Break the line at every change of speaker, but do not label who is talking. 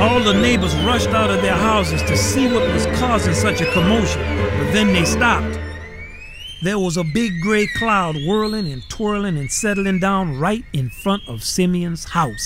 All the neighbors rushed out of their houses to see what was causing such a commotion, but then they stopped. There was a big gray cloud whirling and twirling and settling down right in front of Simeon's house.